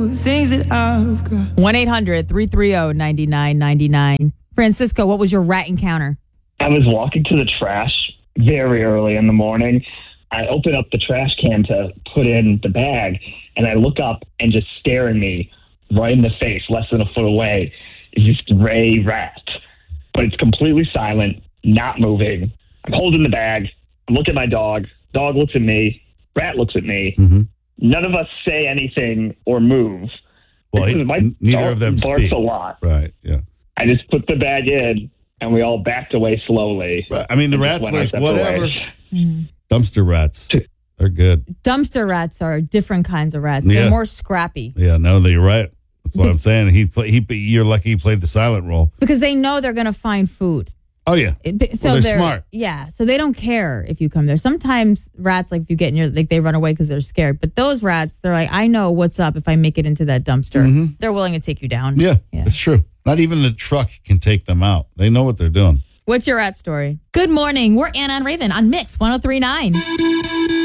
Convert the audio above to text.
all the things that I've got. 1-800-330-9999. Francisco, what was your rat encounter? I was walking to the trash very early in the morning. I open up the trash can to put in the bag, and I look up, and just staring me right in the face, less than a foot away, is this gray rat. But it's completely silent, not moving. I'm holding the bag. I'm looking at my dog. Dog looks at me. Rat looks at me. Mm-hmm. None of us say anything or move. Well, neither of them barks speak. a lot. Right, yeah. I just put the bag in, and we all backed away slowly. I mean, the rat's like, whatever. Dumpster rats. They're good. Dumpster rats are different kinds of rats. They're more scrappy. Yeah, no, you're right. That's what I'm saying. You're lucky he played the silent role. Because they know they're going to find food. Oh, yeah. So they're smart. Yeah, so they don't care if you come there. Sometimes rats, like if you get in your, like they run away because they're scared. But those rats, they're like, I know what's up if I make it into that dumpster. Mm-hmm. They're willing to take you down. Yeah, it's true. Not even the truck can take them out. They know what they're doing. What's your rat story? Good morning. We're Anna and Raven on Mix 103.9.